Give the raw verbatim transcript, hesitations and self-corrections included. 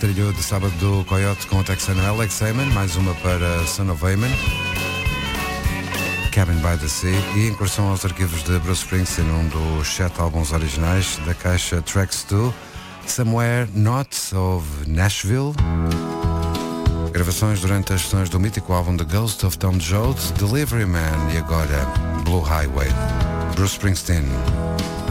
trilho de sábado do Coyote com o texano Alex Heyman, mais uma para Son of Heyman, Cabin by the Sea, e incursão aos arquivos de Bruce Springsteen, um dos sete álbuns originais da caixa Tracks dois, Somewhere Not of Nashville. Gravações durante as sessões do mítico álbum The Ghost of Tom Joad, Delivery Man e agora Blue Highway. Bruce Springsteen.